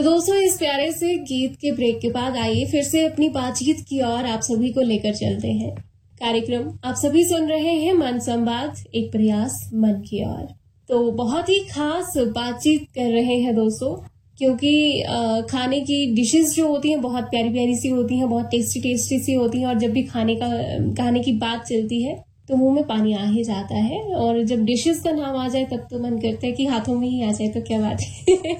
तो दोस्तों, इस प्यारे से गीत के ब्रेक के बाद आइए फिर से अपनी बातचीत की ओर आप सभी को लेकर चलते हैं। कार्यक्रम आप सभी सुन रहे हैं मन संवाद, एक प्रयास मन की ओर। तो बहुत ही खास बातचीत कर रहे हैं दोस्तों, क्योंकि खाने की डिशेस जो होती हैं बहुत प्यारी प्यारी सी होती हैं, बहुत टेस्टी टेस्टी सी होती हैं, और जब भी खाने की बात चलती है तो मुंह में पानी आ ही जाता है। और जब डिशेस का नाम आ जाए तब तो मन करता है कि हाथों में ही आ जाए, तो क्या बात है।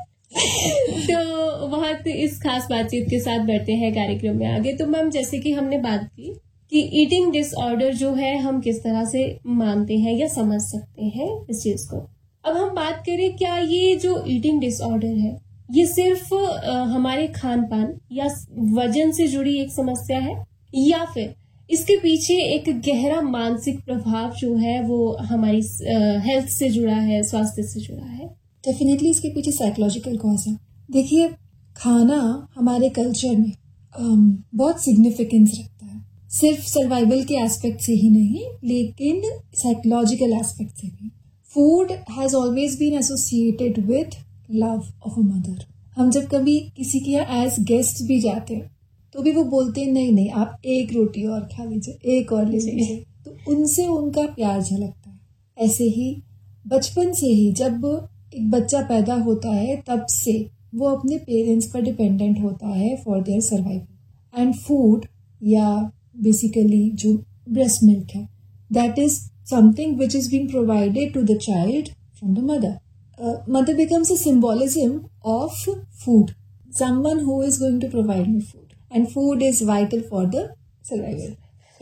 तो बहुत इस खास बातचीत के साथ बढ़ते हैं कार्यक्रम में आगे। तो मैम, जैसे कि हमने बात की कि ईटिंग डिसऑर्डर जो है हम किस तरह से मानते हैं या समझ सकते हैं इस चीज को। अब हम बात करें, क्या ये जो ईटिंग डिसऑर्डर है ये सिर्फ हमारे खान पान या वजन से जुड़ी एक समस्या है, या फिर इसके पीछे एक गहरा मानसिक प्रभाव जो है वो हमारी हेल्थ से जुड़ा है, स्वास्थ्य से जुड़ा है? डेफिनेटली इसके पीछे साइकोलॉजिकल कॉज है। देखिए, खाना हमारे कल्चर में बहुत सिग्निफिकेंस रखता है, सिर्फ सर्वाइवल के एस्पेक्ट से ही नहीं लेकिन साइकोलॉजिकल एस्पेक्ट से भी। Food has always been associated with love of a mother. हम जब कभी किसी के यहाँ एज गेस्ट भी जाते हैं तो भी वो बोलते हैं नहीं आप एक रोटी और खा लीजिए, एक और ले लीजिए, तो उनसे उनका प्यार झलकता है। ऐसे ही बचपन से ही जब एक बच्चा पैदा होता है तब से वो अपने पेरेंट्स पर डिपेंडेंट होता है for their survival. And food या बेसिकली जो ब्रेस्ट मिल्क है, that is something which is being provided to the child from the mother. Mother becomes a symbolism of food, someone who is going to provide me food, and food is vital for the survival.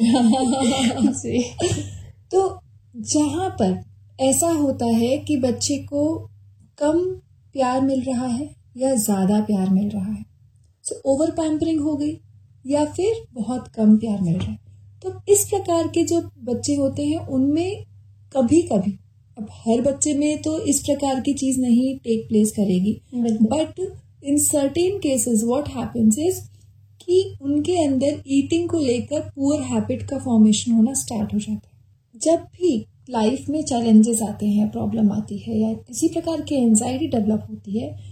तो जहाँ पर ऐसा होता है कि बच्चे को कम प्यार मिल रहा है या ज्यादा प्यार मिल रहा है, सो ओवर पैम्परिंग हो गई या फिर बहुत कम प्यार मिल रहा है, तो इस प्रकार के जो बच्चे होते हैं उनमें कभी कभी, अब हर बच्चे में तो इस प्रकार की चीज नहीं टेक प्लेस करेगी, but in certain cases what happens is कि उनके अंदर ईटिंग को लेकर पुअर हैबिट का फॉर्मेशन होना स्टार्ट हो जाता है। जब भी लाइफ में चैलेंजेस आते हैं, प्रॉब्लम आती है या किसी प्रकार की एंजाइटी डेवलप होती है,